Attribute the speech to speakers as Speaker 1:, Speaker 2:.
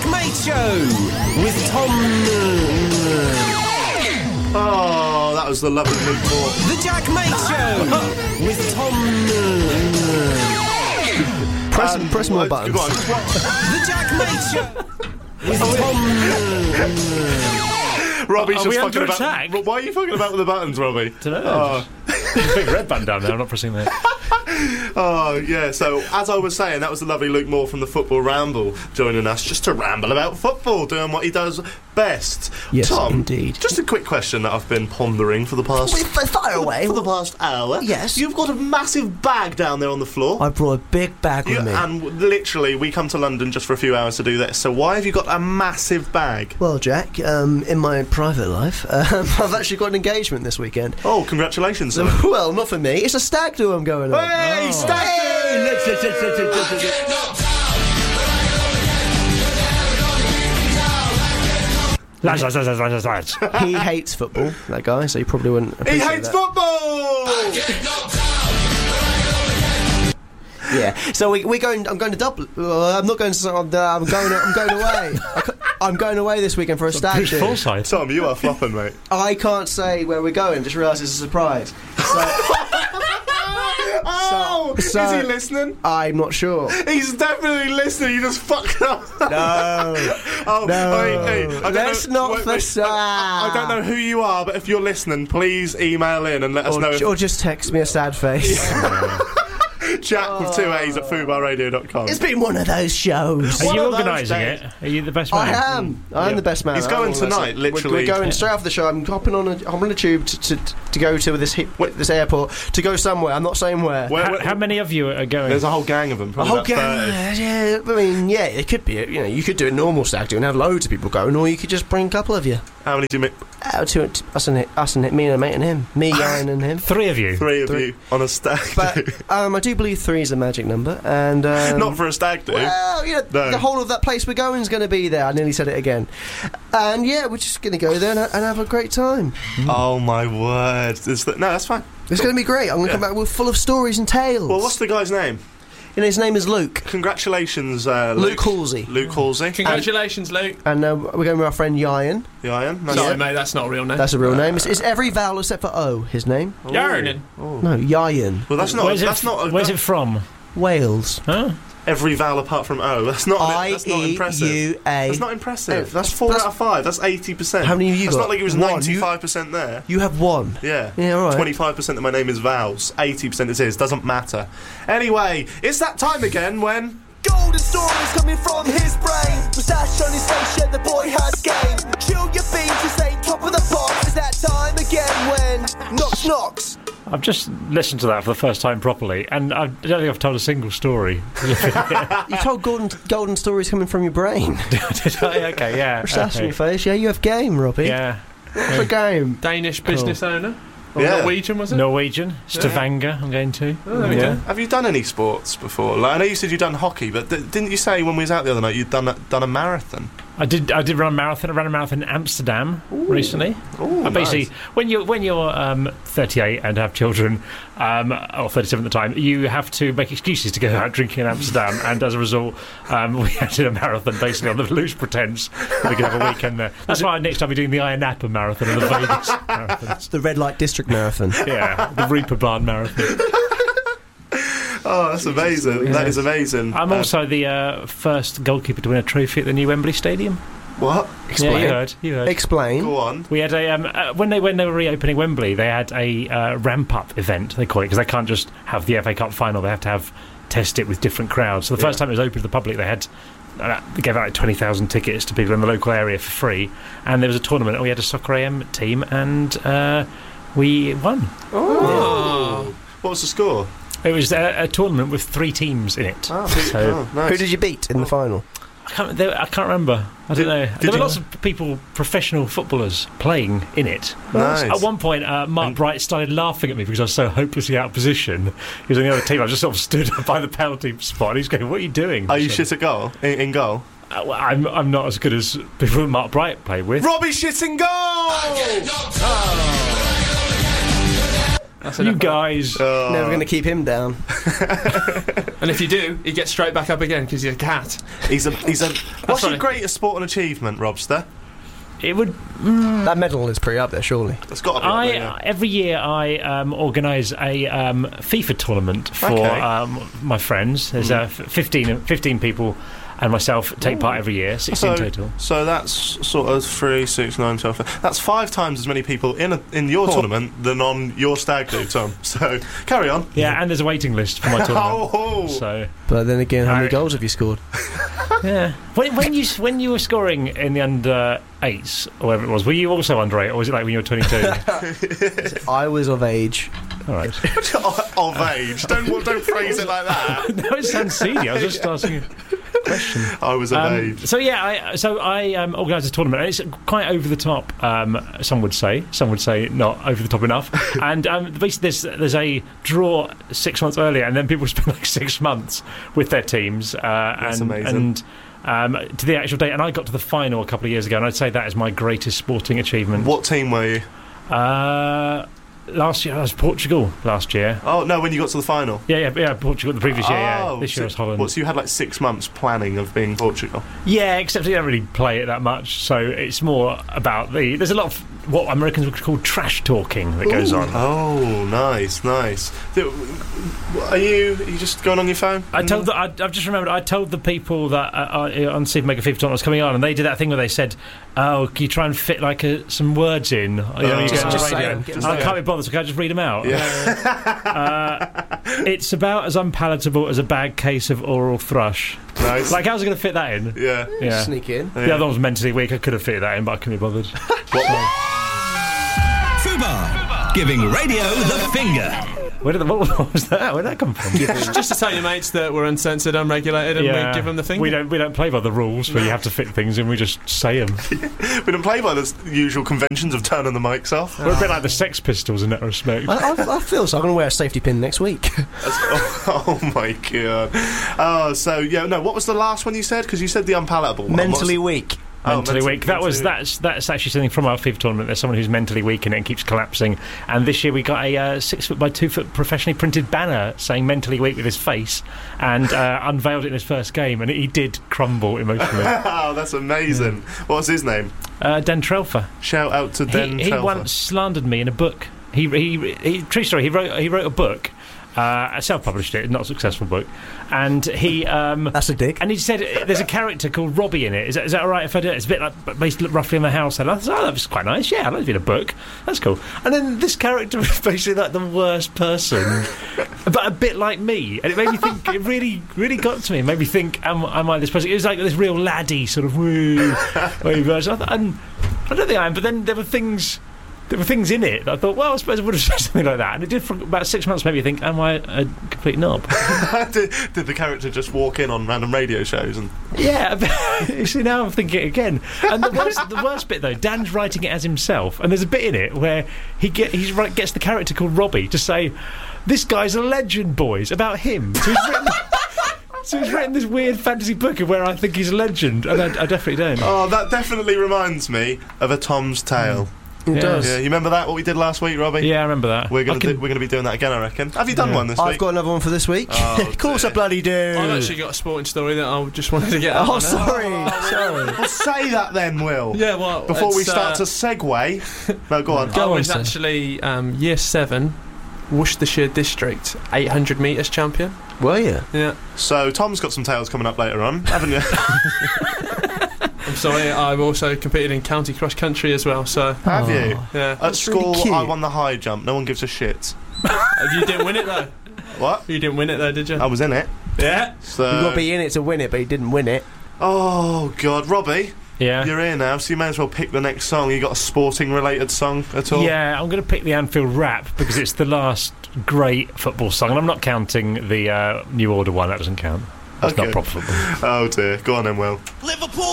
Speaker 1: Jack Mate Show with Tom...
Speaker 2: Oh, that was the lovely Luke Moore.
Speaker 1: The Jack Mate Show with Tom...
Speaker 3: Press more buttons.
Speaker 2: Go on.
Speaker 1: The Jack Mate Show with Tom...
Speaker 2: Robbie's
Speaker 4: Are
Speaker 2: just
Speaker 4: we
Speaker 2: fucking
Speaker 4: under
Speaker 2: about.
Speaker 4: attack?
Speaker 2: Why are you fucking about with the buttons, Robbie?
Speaker 4: Dunno. Big red button down there, I'm not pressing that.
Speaker 2: Oh, yeah, so as I was saying, that was the lovely Luke Moore from the Football Ramble joining us just to ramble about football, doing what he does best.
Speaker 3: Yes,
Speaker 2: Tom,
Speaker 3: indeed.
Speaker 2: just a quick question that I've been pondering for the past...
Speaker 3: Fire away.
Speaker 2: For the past hour.
Speaker 3: Yes.
Speaker 2: You've got a massive bag down there on the floor.
Speaker 3: I brought a big bag with me.
Speaker 2: And literally, we come to London just for a few hours to do this, so why have you got a massive bag?
Speaker 3: Well, Jack, in my private life, I've actually got an engagement this weekend.
Speaker 2: Oh, congratulations, sir.
Speaker 3: Well, not for me. It's a stag do I'm going on.
Speaker 2: Hey, stag do!
Speaker 4: Lads.
Speaker 3: He hates football, that guy, so he probably wouldn't
Speaker 2: He
Speaker 3: appreciate
Speaker 2: hates
Speaker 3: that.
Speaker 2: football!
Speaker 3: Yeah. So we're going. I'm going to Dublin. I'm not going to. I'm going away. I'm going away this weekend for a stag do.
Speaker 4: Full side.
Speaker 2: Tom, you are flopping, mate.
Speaker 3: I can't say where we're going. Just realised it's a surprise.
Speaker 2: Is he listening?
Speaker 3: I'm not sure.
Speaker 2: He's definitely listening. You just fucked up.
Speaker 3: No.
Speaker 2: Oh,
Speaker 3: No.
Speaker 2: hey, I don't
Speaker 3: Let's
Speaker 2: know,
Speaker 3: not
Speaker 2: I don't know who you are, but if you're listening, please email in and let us know.
Speaker 3: Or just text me a sad face.
Speaker 2: Jack with 2 A's at footballradio.com.
Speaker 3: It's been one of those shows.
Speaker 4: Are
Speaker 2: One
Speaker 4: you
Speaker 2: of those
Speaker 4: organising
Speaker 2: days.
Speaker 4: it? Are you the best man?
Speaker 3: I am. I'm the best man.
Speaker 2: He's going
Speaker 3: I'm
Speaker 2: tonight, literally.
Speaker 3: We're going straight after the show. I'm hopping on a tube to go to this airport to go somewhere. I'm not saying where.
Speaker 4: How many of you are going?
Speaker 2: There's a whole gang of them.
Speaker 3: A
Speaker 2: probably
Speaker 3: whole
Speaker 2: about
Speaker 3: gang.
Speaker 2: 30.
Speaker 3: Yeah, I mean, yeah, it could be. You could do a normal stag do and have loads of people going, or you could just bring a couple of you.
Speaker 2: How many do you make?
Speaker 3: Us and me and a mate and him. Me, Ian, and him.
Speaker 4: 3 of you.
Speaker 2: Three of you on a stag
Speaker 3: But
Speaker 2: do.
Speaker 3: I do believe 3 is a magic number, and
Speaker 2: Not for a stag do.
Speaker 3: well,
Speaker 2: No.
Speaker 3: the whole of that place we're going is going to be there. I nearly said it again. And yeah, we're just going to go there and have a great time.
Speaker 2: Oh my word. No, that's fine.
Speaker 3: It's going to be great. I'm going to come back with full of stories and tales.
Speaker 2: Well, what's the guy's name?
Speaker 3: And his name is Luke.
Speaker 2: Congratulations,
Speaker 3: Luke Halsey.
Speaker 2: Luke Halsey.
Speaker 5: Congratulations, Luke.
Speaker 3: And we're going with our friend Yayan.
Speaker 2: Yeah, I am.
Speaker 5: Sorry, mate, that's not a real name.
Speaker 3: That's a real name. It's every vowel except for O, his name.
Speaker 5: Yarnin.
Speaker 3: No, Yayan.
Speaker 2: Well, that's not.
Speaker 4: Where's it from?
Speaker 3: Wales.
Speaker 4: Huh?
Speaker 2: Every vowel apart from O. That's not. That's not impressive.
Speaker 3: I-E-U-A.
Speaker 2: That's not impressive.
Speaker 3: Oh,
Speaker 2: That's 4 out of 5. That's 80%.
Speaker 3: How many have you
Speaker 2: That's
Speaker 3: got?
Speaker 2: not like it was
Speaker 3: One.
Speaker 2: 95% there.
Speaker 3: You have 1.
Speaker 2: Yeah.
Speaker 3: Yeah, all right.
Speaker 2: 25% of my name is vowels. 80% is his. Doesn't matter. Anyway, it's that time again when.
Speaker 6: Golden stories coming from his brain. Moustache on his face, yeah, the boy has game. Chill your beans, this ain't top of the pops. It's that time again when Knox knocks.
Speaker 4: I've just listened to that for the first time properly, and I don't think I've told a single story.
Speaker 3: You told golden stories coming from your brain.
Speaker 4: Did I? Okay, yeah.
Speaker 3: Moustache on
Speaker 4: Okay.
Speaker 3: your face. Yeah, you have game, Robbie.
Speaker 4: Yeah.
Speaker 3: What's the game?
Speaker 5: Danish business owner. Or
Speaker 2: Yeah.
Speaker 5: Norwegian, was it?
Speaker 4: Norwegian. Stavanger, I'm going to.
Speaker 5: Oh, there we go.
Speaker 2: Have you done any sports before? Like, I know you said you'd done hockey, but didn't you say when we was out the other night you'd done a marathon?
Speaker 4: I did run a marathon. I ran a marathon in Amsterdam recently.
Speaker 2: Ooh,
Speaker 4: Basically,
Speaker 2: nice.
Speaker 4: when you're 38 and have children, or 37 at the time, you have to make excuses to go out drinking in Amsterdam. And as a result, we had to do a marathon basically on the loose pretence we could have a weekend there. That's why next time we're doing the Ayia Napa marathon and the Vegas marathon.
Speaker 3: The Red Light District Marathon.
Speaker 4: Yeah, the Reeperbahn marathon.
Speaker 2: Oh, that's amazing. That is amazing.
Speaker 4: I'm also the first goalkeeper to win a trophy at the new Wembley Stadium.
Speaker 2: What?
Speaker 3: Explain.
Speaker 4: Yeah, you heard.
Speaker 3: Explain.
Speaker 2: Go on.
Speaker 4: We had a when they were reopening Wembley, they had a ramp up event. They call it because they can't just have the FA Cup final. They have to test it with different crowds. So the first time it was open to the public, they had they gave out like 20,000 tickets to people in the local area for free, and there was a tournament. And we had a Soccer AM team, and we won.
Speaker 2: Oh. What was the score?
Speaker 4: It was a tournament with 3 teams in it.
Speaker 2: Oh,
Speaker 4: So
Speaker 2: nice.
Speaker 3: Who did you beat in the final?
Speaker 4: I can't remember. I don't know. There were lots of people, professional footballers, playing in it.
Speaker 2: Nice.
Speaker 4: At one point, Mark Bright started laughing at me because I was so hopelessly out of position. He was on the other team. I just sort of stood by the penalty spot. And he's going, "What are you doing?"
Speaker 2: Are you shit at goal? In goal?
Speaker 4: Well, I'm not as good as people that Mark Bright played with.
Speaker 2: Robbie shit in goal!
Speaker 4: You guys.
Speaker 3: Never going to keep him down.
Speaker 5: And if you do, he gets straight back up again because he's a cat.
Speaker 2: He's a. What's your greatest sporting achievement, Robster?
Speaker 4: It would.
Speaker 3: That medal is pretty up there, surely.
Speaker 2: It's got to be. up there, yeah.
Speaker 4: Every year I organise a FIFA tournament for
Speaker 2: Okay.
Speaker 4: my friends. There's 15 people and myself take part every year, 16 total.
Speaker 2: So that's sort of 3, 6, 9, 12. That's 5 times as many people in your tournament than on your stag do, Tom. So carry on.
Speaker 4: Yeah, and there's a waiting list for my tournament.
Speaker 2: Oh.
Speaker 4: So
Speaker 3: But then again, how many goals have you scored?
Speaker 4: yeah, when you were scoring in the under 8s or whatever it was, were you also under 8, or was it like when you were 22?
Speaker 3: I was of age.
Speaker 4: All right.
Speaker 2: Of age. Don't phrase it like that.
Speaker 4: No, it sounds seedy. I was just asking a question.
Speaker 2: I was of age.
Speaker 4: So yeah, I organised a tournament, and it's quite over the top. Some would say not over the top enough. And basically, there's a draw 6 months earlier, and then people spend like 6 months with their teams.
Speaker 2: That's amazing.
Speaker 4: And to the actual date, and I got to the final a couple of years ago, and I'd say that is my greatest sporting achievement.
Speaker 2: What team were you?
Speaker 4: Last year I was Portugal. Last year.
Speaker 2: Oh no, when you got to the final.
Speaker 4: Yeah, Portugal the previous year. Yeah, this year was Holland.
Speaker 2: What, so you had like 6 months planning of being Portugal?
Speaker 4: Yeah, except you don't really play it that much, so it's more about there's a lot of what Americans would call trash talking that goes on.
Speaker 2: Oh, nice. Are you just going on your phone?
Speaker 4: I've just remembered. I told the people that on Super Mega FIFA tournament was coming on, and they did that thing where they said, "Oh, can you try and fit like some words in?"
Speaker 3: Just say them.
Speaker 4: I can't be bothered, so can I just read them out?
Speaker 2: Yeah.
Speaker 4: It's about as unpalatable as a bad case of oral thrush.
Speaker 2: Nice.
Speaker 4: Like, how's I going to fit that in?
Speaker 2: Yeah.
Speaker 3: Sneak in.
Speaker 4: The other one was mentally weak. I could have fitted that in, but I couldn't be bothered.
Speaker 1: Fubar, giving radio the finger.
Speaker 4: What was that? Where did that come from?
Speaker 5: Just to tell your mates that we're uncensored, unregulated, and we give them the finger.
Speaker 4: We don't play by the rules where you have to fit things in. We just say them.
Speaker 2: We don't play by the usual conventions of turning the mics off.
Speaker 4: We're a bit like the Sex Pistols in that respect.
Speaker 3: I feel so. I'm going to wear a safety pin next week.
Speaker 2: Oh my god. Oh, so yeah, no. What was the last one you said? Because you said the unpalatable one.
Speaker 3: Mentally weak.
Speaker 4: Mentally weak. That's actually something from our FIFA tournament. There's someone who's mentally weak in it and keeps collapsing. And this year we got a 6 foot by 2 foot professionally printed banner saying "mentally weak" with his face, and unveiled it in his first game, and he did crumble emotionally.
Speaker 2: Oh, that's amazing. What's his name?
Speaker 4: Dan Trelfer.
Speaker 2: Shout out to Dan
Speaker 4: He
Speaker 2: Trelfer.
Speaker 4: once slandered me in a book. He true story. He wrote a book. Self-published it, not a successful book, and he
Speaker 3: that's a dig.
Speaker 4: and he said there's a character called Robbie in it. Is that all right if I do it? It's a bit like based roughly on the house. And I thought, that was quite nice. Yeah, I'd like to be in a book. That's cool. And then this character was basically like the worst person, but a bit like me, and it made me think. It really got to me. It made me think, am I this person? It was like this real laddie sort of version. I don't think I am. But then there were things in it that I thought, well, I suppose I would have said something like that. And it did for about 6 months make me think, am I a complete knob?
Speaker 2: did the character just walk in on random radio shows? And
Speaker 4: Yeah, you see, now I'm thinking it again. And the worst bit, though, Dan's writing it as himself. And there's a bit in it where he gets the character called Robbie to say, this guy's a legend, boys, about him. So he's written this weird fantasy book of where I think he's a legend. And I definitely don't.
Speaker 2: oh, that definitely reminds me of A Tom's Tale.
Speaker 3: It does.
Speaker 2: Yeah, you remember that? What we did last week, Robbie?
Speaker 4: Yeah, I remember that.
Speaker 2: We're gonna be doing that again, I reckon. Have you done one this
Speaker 3: I've
Speaker 2: week?
Speaker 3: got another one for this week.
Speaker 2: Oh,
Speaker 3: Of course
Speaker 2: dear.
Speaker 3: I bloody do.
Speaker 5: I've actually got a sporting story that I just wanted to get out.
Speaker 3: Oh, sorry.
Speaker 2: Well, say that then, Will.
Speaker 5: Yeah, well,
Speaker 2: Before we
Speaker 5: it's,
Speaker 2: start to segue. No, go on.
Speaker 5: I was
Speaker 3: sir.
Speaker 5: actually Year 7 Worcestershire District 800 metres champion.
Speaker 3: Were you?
Speaker 5: Yeah.
Speaker 2: So Tom's got some tales coming up later on, haven't you?
Speaker 5: I'm sorry, I've also competed in county cross country as well, so
Speaker 2: Have you?
Speaker 5: yeah.
Speaker 2: At
Speaker 3: That's
Speaker 2: school,
Speaker 3: really cute.
Speaker 2: I won the high jump. No one gives a shit.
Speaker 5: You didn't win it though.
Speaker 2: What?
Speaker 5: You didn't win it though, did you?
Speaker 2: I was in it.
Speaker 5: Yeah.
Speaker 2: So.
Speaker 3: You got to be in it to win it, but he didn't win it.
Speaker 2: Oh God, Robbie,
Speaker 4: Yeah.
Speaker 2: you're here now, so you may as well pick the next song. You got a sporting-related song at all?
Speaker 4: Yeah, I'm going to pick the Anfield Rap because it's the last great football song, and I'm not counting the New Order one. That doesn't count. That's
Speaker 2: Okay.
Speaker 4: not proper football.
Speaker 2: Oh dear. Go on then, Will.
Speaker 1: Liverpool